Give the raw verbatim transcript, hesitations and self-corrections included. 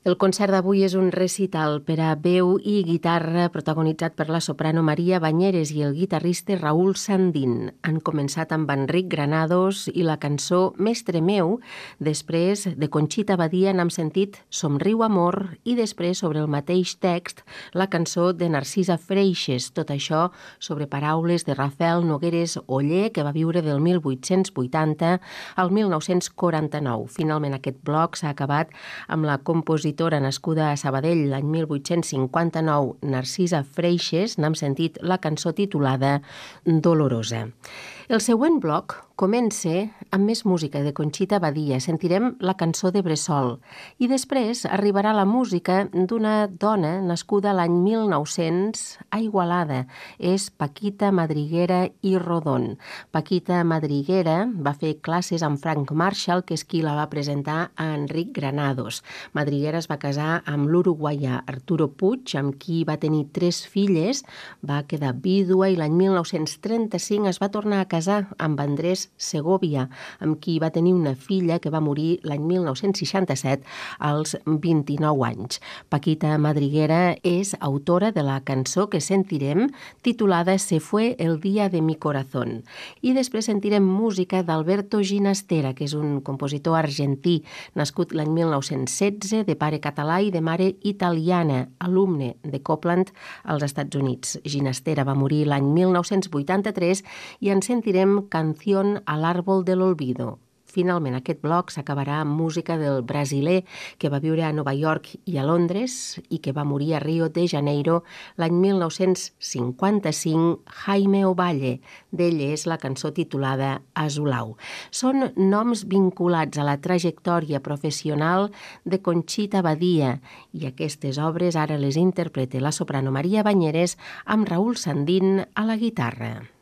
El concert d'avui és un recital per a veu i guitarra protagonitzat per la soprano Maria Banyeres i el guitarrista Raül Sandín. Han començat amb Enric Granados i la cançó Mestre meu. Després de Conxita Badia n'hem sentit Somriu amor i després sobre el mateix text la cançó de Narcisa Freixes. Tot això sobre paraules de Rafael Nogueres Oller, que va viure del mil vuit-cents vuitanta al mil nou-cents quaranta-nou. Finalment aquest bloc s'ha acabat amb la composició nascuda a Sabadell l'any mil vuit-cents cinquanta-nou, Narcisa Freixes, n'hem sentit la cançó titulada Dolorosa. El següent bloc comença amb més música de Conxita Badia. Sentirem la cançó de Bressol i després arribarà la música d'una dona nascuda l'any mil nou-cents a Igualada. És Paquita Madriguera i Rodon. Paquita Madriguera va fer classes amb Frank Marshall, que és qui la va presentar a Enric Granados. Madriguera es va casar amb l'uruguaià Arturo Puig, amb qui va tenir tres filles, va quedar vídua i l'any mil nou-cents trenta-cinc es va tornar a casar amb Andrés Segovia, amb qui va tenir una filla que va morir l'any mil nou-cents seixanta-set als vint-i-nou anys. Paquita Madriguera és autora de la cançó que sentirem titulada Se fue el día de mi corazón. I després sentirem música d'Alberto Ginastera, que és un compositor argentí, nascut l'any mil nou-cents setze, de pare català i de mare italiana, alumne de Copland als Estats Units. Ginastera va morir l'any mil nou-cents vuitanta-tres i en sentirem Canción al árbol del olvido. Finalment, aquest bloc s'acabarà amb música del brasiler que va viure a Nova York i a Londres i que va morir a Rio de Janeiro l'any mil nou-cents cinquanta-cinc, Jaime Ovalle. D'ell és la cançó titulada Azulau. Són noms vinculats a la trajectòria professional de Conxita Badia i aquestes obres ara les interpreta la soprano Maria Banyeres amb Raül Sandín a la guitarra.